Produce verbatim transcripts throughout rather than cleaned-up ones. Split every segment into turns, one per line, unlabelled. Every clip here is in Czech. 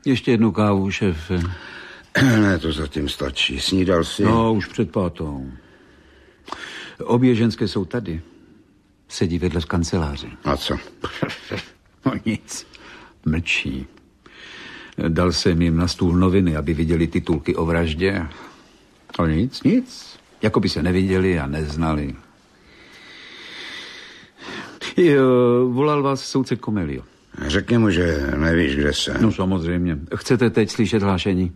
Ještě jednu kávu, šéfe.
Ne, to zatím stačí. Snídal jsi?
No, už před pátou. Obě ženské jsou tady. Sedí vedle v kanceláři.
A co?
No nic. Mlčí. Dal jsem jim na stůl noviny, aby viděli titulky o vraždě. Ale nic, nic. Jako by se neviděli a neznali. Jo, volal vás soudce Komelio.
Řekni mu, že nevíš, kde jsem.
No samozřejmě. Chcete teď slyšet hlášení?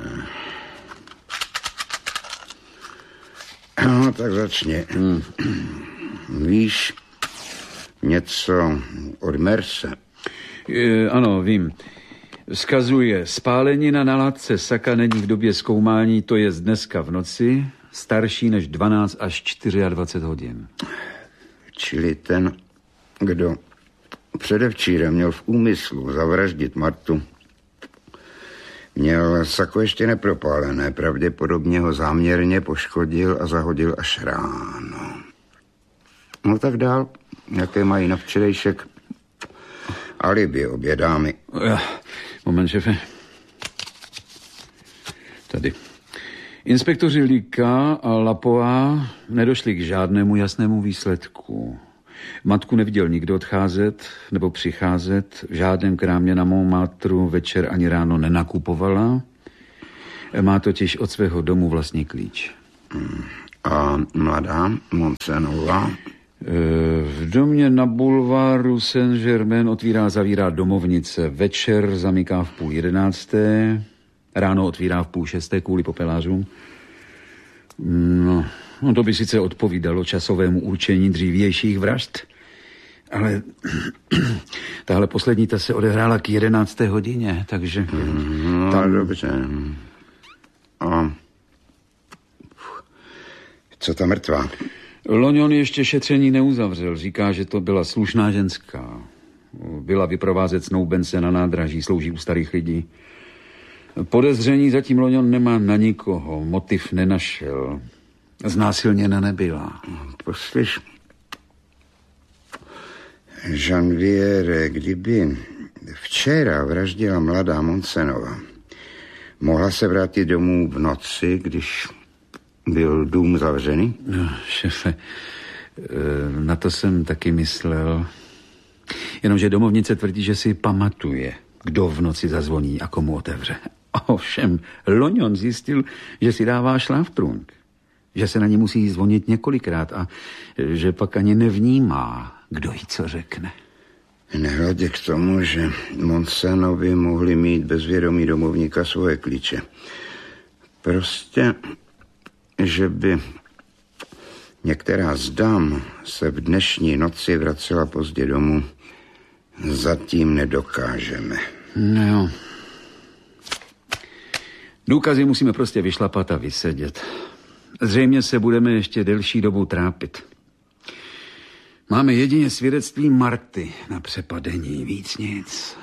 No, tak začni. Hmm. Víš něco od Merse?
E, ano, vím. Vzkazuje, spálenina na látce saka není v době zkoumání, to je dneska v noci, starší než dvanáct až dvacet čtyři hodin.
Čili ten, kdo předevčírem měl v úmyslu zavraždit Martu, měl sako ještě nepropálené, pravděpodobně ho záměrně poškodil a zahodil až ráno. No tak dál, jaké mají na včerejšek alibi obě dámy.
Moment, šefe. Tady. Inspektoři Líka a Lapová nedošli k žádnému jasnému výsledku. Matku neviděl nikdo odcházet nebo přicházet. V žádném krámě na Montmartru večer ani ráno nenakupovala. Má totiž od svého domu vlastní klíč.
A mladá Monsenová?
V domě na bulváru Saint-Germain otvírá, zavírá domovnice. Večer zamyká v půl jedenácté. Ráno otvírá v půl šesté kvůli popelářům. No, no to by sice odpovídalo časovému určení dřívějších vražd, ale tahle poslední ta se odehrála k jedenácté hodině, takže...
No, tam... dobře. A co ta mrtvá?
Loňon ještě šetření neuzavřel. Říká, že to byla slušná ženská. Byla vyprovázet snoubence na nádraží, slouží u starých lidí. Podezření zatím Loňon nemá na nikoho, motiv nenašel. Znásilněna nebyla.
Poslyš, Janviere, kdyby včera vraždila mladá Monsenova, mohla se vrátit domů v noci, když byl dům zavřený?
No, šefe, na to jsem taky myslel. Jenomže domovnice tvrdí, že si pamatuje, kdo v noci zazvoní a komu otevře. Ovšem, Loňon zjistil, že si dává šláftrunk, že se na ní musí zvonit několikrát a že pak ani nevnímá, kdo jí co řekne.
Nehledě k tomu, že Monsenovi mohli mít bezvědomí domovníka svoje klíče. Prostě, že by některá z dam se v dnešní noci vracela pozdě domů, zatím nedokážeme.
No jo. Důkazy musíme prostě vyšlapat a vysedět. Zřejmě se budeme ještě delší dobu trápit. Máme jedině svědectví Marty na přepadení, víc nic.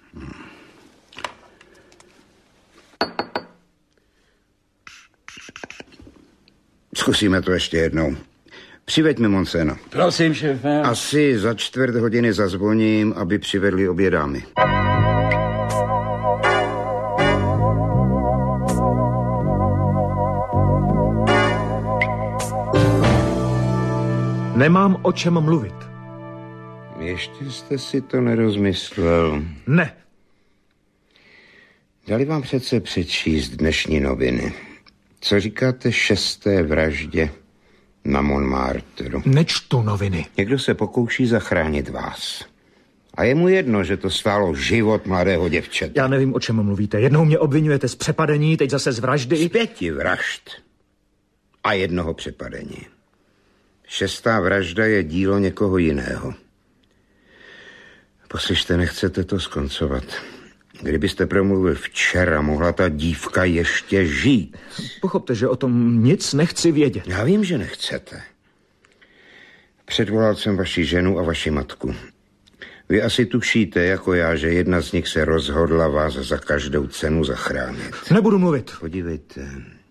Zkusíme to ještě jednou. Přiveď mi Monsena.
Prosím, šéfe.
Asi za čtvrt hodiny zazvoním, aby přivedli obě dámy.
Nemám o čem mluvit.
Ještě jste si to nerozmyslel.
Ne.
Dali vám přece přečíst dnešní noviny. Co říkáte šesté vraždě na Montmartru?
Nečtu noviny.
Někdo se pokouší zachránit vás. A je mu jedno, že to stálo život mladého děvčete.
Já nevím, o čem mluvíte. Jednou mě obvinujete z přepadení, teď zase z vraždy.
Z pěti vražd a jednoho přepadení. Šestá vražda je dílo někoho jiného. Poslyšte, nechcete to skoncovat. Kdybyste promluvil včera, mohla ta dívka ještě žít.
Pochopte, že o tom nic nechci vědět.
Já vím, že nechcete. Předvolal jsem vaši ženu a vaši matku. Vy asi tušíte, jako já, že jedna z nich se rozhodla vás za každou cenu zachránit.
Nebudu mluvit.
Podívejte.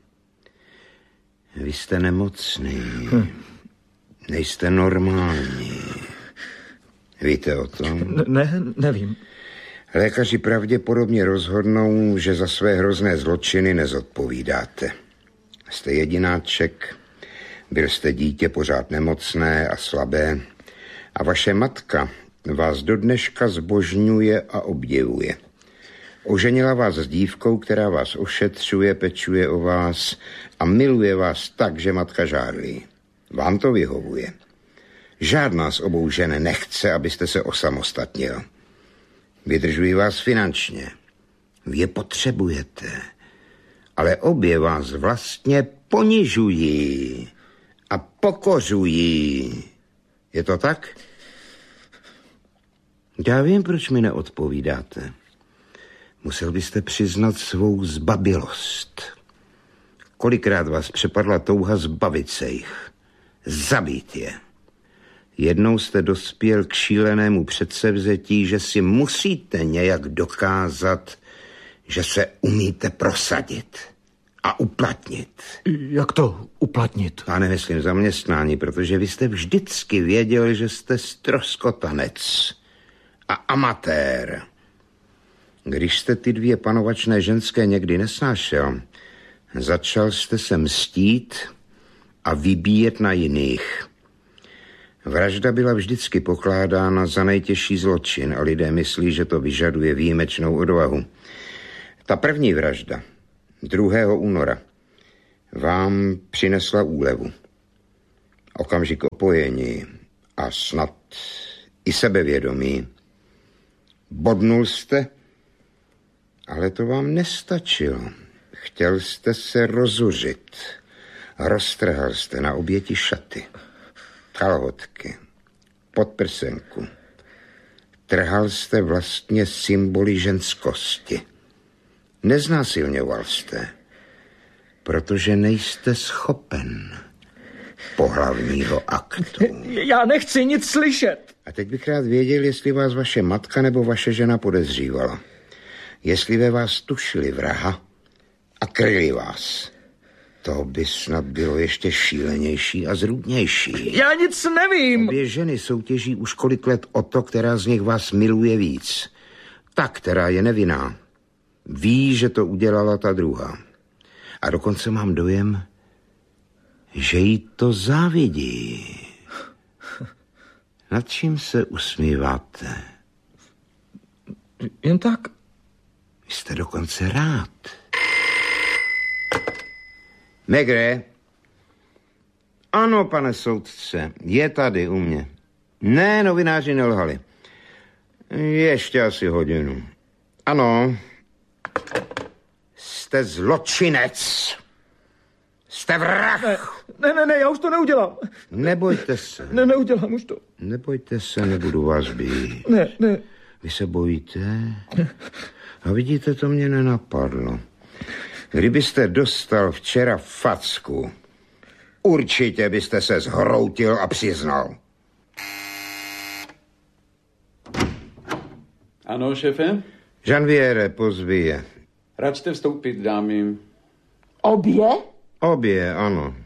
Vy jste nemocný.
Hm.
Nejste normální. Víte o tom?
Ne, nevím.
Lékaři pravděpodobně rozhodnou, že za své hrozné zločiny nezodpovídáte. Jste jedináček, byl jste dítě pořád nemocné a slabé a vaše matka vás do dneška zbožňuje a obdivuje. Oženila vás s dívkou, která vás ošetřuje, pečuje o vás a miluje vás tak, že matka žárlí. Vám to vyhovuje. Žádná z obou žen nechce, abyste se osamostatnil. Vydržují vás finančně. Vy je potřebujete. Ale obě vás vlastně ponižují a pokořují. Je to tak? Já vím, proč mi neodpovídáte. Musel byste přiznat svou zbabilost. Kolikrát vás přepadla touha zbavit se jich. Zabít je. Jednou jste dospěl k šílenému předsevzetí, že si musíte nějak dokázat, že se umíte prosadit a uplatnit.
Jak to uplatnit?
Já nemyslím zaměstnání, protože vy jste vždycky věděl, že jste ztroskotanec a amatér. Když jste ty dvě panovačné ženské někdy nesnášel, začal jste se mstít a vybíjet na jiných. Vražda byla vždycky pokládána za nejtěžší zločin a lidé myslí, že to vyžaduje výjimečnou odvahu. Ta první vražda, druhého února, vám přinesla úlevu. Okamžik opojení a snad i sebevědomí. Bodnul jste, ale to vám nestačilo. Chtěl jste se rozuřit. Roztrhal jste na oběti šaty, kalhotky, podprsenku. Trhal jste vlastně symboly ženskosti. Neznásilňoval jste, protože nejste schopen pohlavního aktu.
Já nechci nic slyšet.
A teď bych rád věděl, jestli vás vaše matka nebo vaše žena podezřívala. Jestli ve vás tušili vraha a kryli vás. To by snad bylo ještě šílenější a zrůdnější.
Já nic nevím.
Obě ženy soutěží už kolik let o to, která z nich vás miluje víc. Ta, která je nevinná, ví, že to udělala ta druhá. A dokonce mám dojem, že jí to závidí. Nad čím se usmíváte?
Jen tak.
Vy jste dokonce rád. Megre? Ano, pane soudce, je tady u mě. Ne, novináři nelhali. Ještě asi hodinu. Ano. Jste zločinec. Jste vrah.
Ne, ne, ne, ne, já už to neudělám.
Nebojte se.
Ne, neudělám už to.
Nebojte se, nebudu vás být.
Ne, ne.
Vy se bojíte? A vidíte, to mě nenapadlo. Kdybyste dostal včera facku, určitě byste se zhroutil a přiznal.
Ano, šéfe?
Janviere, pozví je.
Rád jste vstoupit, dámy.
Obě?
Obě, ano.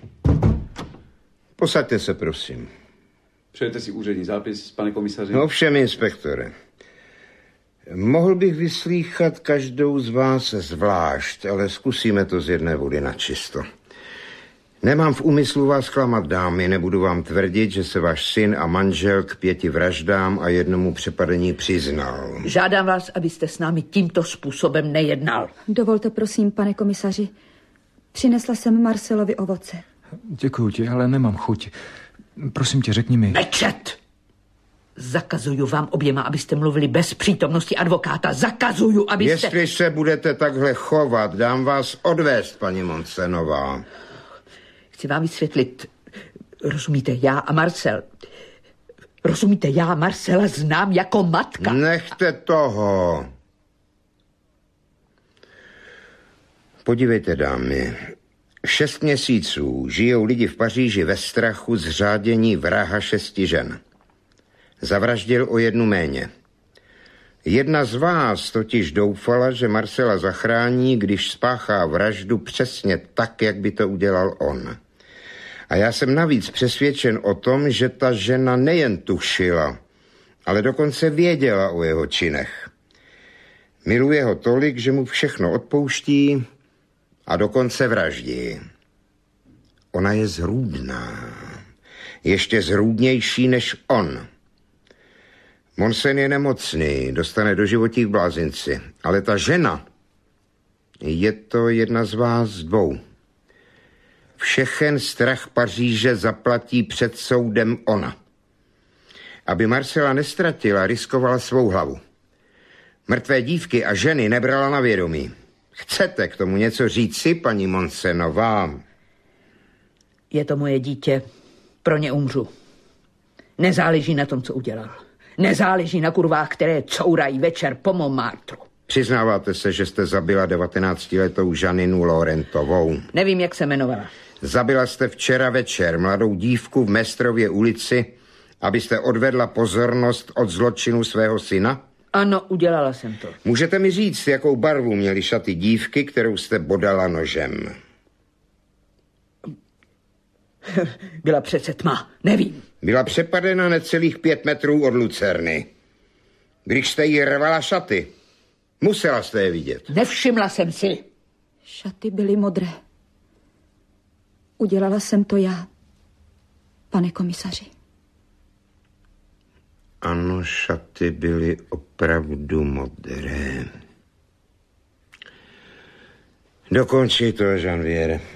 Posaďte se, prosím.
Přejete si úřední zápis, pane komisaři?
No všem, inspektore. Mohl bych vyslýchat každou z vás zvlášť, ale zkusíme to z jedné vody na čisto. Nemám v úmyslu vás klamat, dámy, nebudu vám tvrdit, že se váš syn a manžel k pěti vraždám a jednomu přepadení přiznal.
Žádám vás, abyste s námi tímto způsobem nejednal.
Dovolte, prosím, pane komisaři. Přinesla jsem Marcelovi ovoce.
Děkuju ti, ale nemám chuť. Prosím tě, řekni mi.
Nečet! Zakazuju vám oběma, abyste mluvili bez přítomnosti advokáta. Zakazuju, abyste...
Jestli se budete takhle chovat, dám vás odvést, paní Monsenová.
Chci vám vysvětlit. Rozumíte, já a Marcel... Rozumíte, já Marcela znám jako matka.
Nechte toho. Podívejte, dámy. Šest měsíců žijou lidi v Paříži ve strachu z řádění vraha šesti žen. Zavraždil o jednu méně. Jedna z vás totiž doufala, že Marcela zachrání, když spáchá vraždu přesně tak, jak by to udělal on. A já jsem navíc přesvědčen o tom, že ta žena nejen tušila, ale dokonce věděla o jeho činech. Miluje ho tolik, že mu všechno odpouští a dokonce vraždí. Ona je zrůdná. Ještě zrůdnější než on. Monsen je nemocný, dostane doživotí k blázinci. Ale ta žena, je to jedna z vás dvou. Všechen strach Paříže zaplatí před soudem ona. Aby Marcela nestratila, riskovala svou hlavu. Mrtvé dívky a ženy nebrala na vědomí. Chcete k tomu něco říci, paní Monsenová?
Je to moje dítě. Pro ně umřu. Nezáleží na tom, co udělal. Nezáleží na kurvách, které courají večer po Montmartru.
Přiznáváte se, že jste zabila devatenáctiletou Žaninu Laurentovou?
Nevím, jak se jmenovala.
Zabila jste včera večer mladou dívku v Mestrově ulici, abyste odvedla pozornost od zločinu svého syna?
Ano, udělala jsem to.
Můžete mi říct, jakou barvu měly šaty dívky, kterou jste bodala nožem?
Byla přece tma, nevím.
Byla přepadena necelých pět metrů od lucerny. Když jste jí rvala šaty, musela jste je vidět.
Nevšimla jsem si.
Šaty byly modré. Udělala jsem to já, pane komisaři.
Ano, šaty byly opravdu modré. Dokončí to, Janvier.